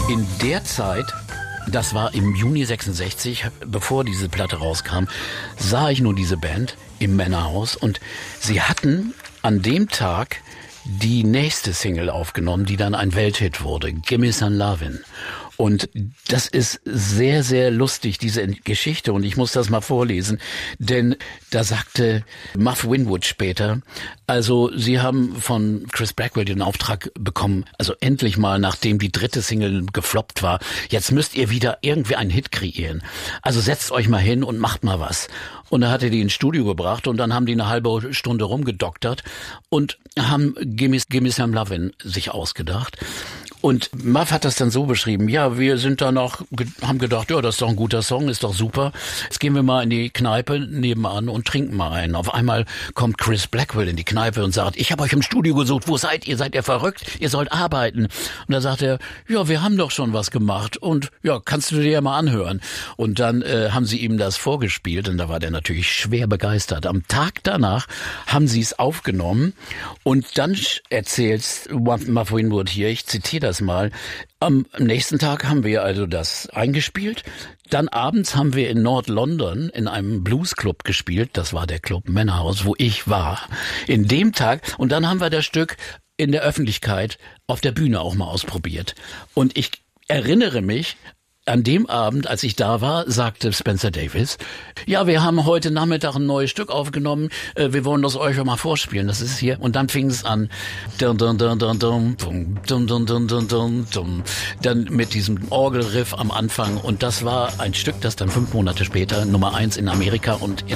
In der Zeit, das war im Juni 66, bevor diese Platte rauskam, sah ich nur diese Band im Männerhaus und sie hatten an dem Tag die nächste Single aufgenommen, die dann ein Welthit wurde, Gimme Some Lovin'. Und das ist sehr, sehr lustig, diese Geschichte. Und ich muss das mal vorlesen, denn da sagte Muff Winwood später, also sie haben von Chris Blackwell den Auftrag bekommen, also endlich mal, nachdem die dritte Single gefloppt war, jetzt müsst ihr wieder irgendwie einen Hit kreieren. Also setzt euch mal hin und macht mal was. Und da hat er die ins Studio gebracht und dann haben die eine halbe Stunde rumgedoktert und haben Gimme Some Lovin' sich ausgedacht. Und Muff hat das dann so beschrieben, ja, wir sind da noch, haben gedacht, ja, das ist doch ein guter Song, ist doch super. Jetzt gehen wir mal in die Kneipe nebenan und trinken mal einen. Auf einmal kommt Chris Blackwell in die Kneipe und sagt, ich habe euch im Studio gesucht, wo seid ihr? Seid ihr verrückt? Ihr sollt arbeiten. Und da sagt er, ja, wir haben doch schon was gemacht und ja, kannst du dir ja mal anhören. Und dann haben sie ihm das vorgespielt und da war der natürlich schwer begeistert. Am Tag danach haben sie es aufgenommen und dann erzählt Muff Winwood hier, ich zitiere das mal, am nächsten Tag haben wir also das eingespielt. Dann abends haben wir in Nord-London in einem Bluesclub gespielt. Das war der Club Männerhaus, wo ich war. In dem Tag. Und dann haben wir das Stück in der Öffentlichkeit auf der Bühne auch mal ausprobiert. Und ich erinnere mich, an dem Abend, als ich da war, sagte Spencer Davis, ja, wir haben heute Nachmittag ein neues Stück aufgenommen, wir wollen das euch mal vorspielen, das ist hier. Und dann fing es an, dann mit diesem Orgelriff am Anfang. Und das war ein Stück, das dann 5 Monate später Nummer 1 in Amerika und in